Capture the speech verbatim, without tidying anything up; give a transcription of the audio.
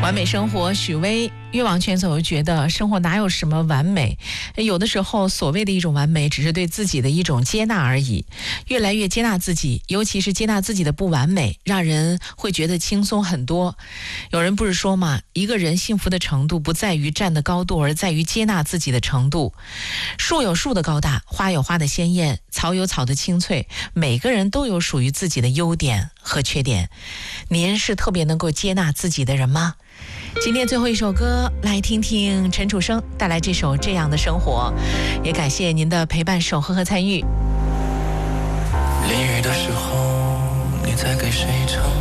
完美生活，许巍。越往前走，觉得生活哪有什么完美，有的时候所谓的一种完美，只是对自己的一种接纳而已。越来越接纳自己，尤其是接纳自己的不完美，让人会觉得轻松很多。有人不是说嘛，一个人幸福的程度不在于站的高度，而在于接纳自己的程度。树有树的高大，花有花的鲜艳，草有草的清脆，每个人都有属于自己的优点和缺点。您是特别能够接纳自己的人吗？今天最后一首歌，来听听陈楚生带来这首《这样的生活》，也感谢您的陪伴、守候和参与。 淋雨的时候，你在给谁唱